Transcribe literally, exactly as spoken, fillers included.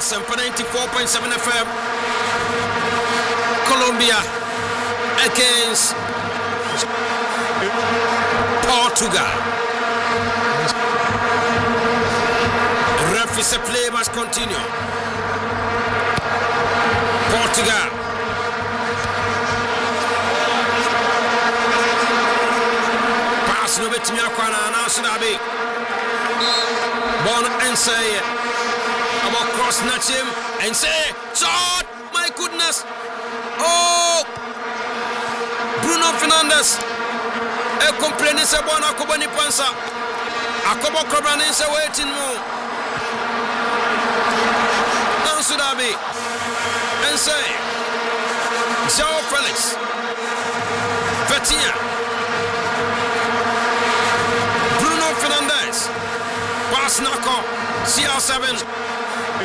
Asempa ninety-four point seven F M. Colombia against Portugal. Referee said play must continue. Portugal. Pass no bit me akwana na so na be. Bon and say about cross snatch him and say shot. My goodness. Oh, Bruno Fernandes. E complain se bona ko boni pansa. Akobo kobra ni se waiting mo. Nan Sudabi. And say João Felix. Vitinha. Bruno Fernandes. Pass Nako. C R seven.